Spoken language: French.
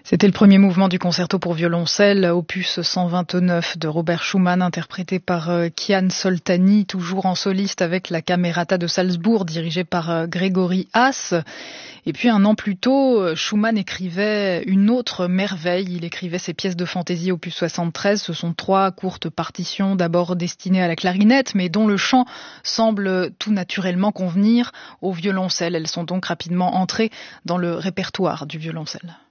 C'était le premier mouvement du concerto pour violoncelle, opus 129 de Robert Schumann, interprété par Kian Soltani, toujours en soliste avec la Camerata de Salzbourg, dirigée par Grégory Haas. Et puis un an plus tôt, Schumann écrivait une autre merveille. Il écrivait ses pièces de fantaisie opus 73. Ce sont 3 courtes partitions, d'abord destinées à la clarinette, mais dont le chant semble tout naturellement convenir au violoncelle. Elles sont donc rapidement entrées dans le répertoire du violoncelle.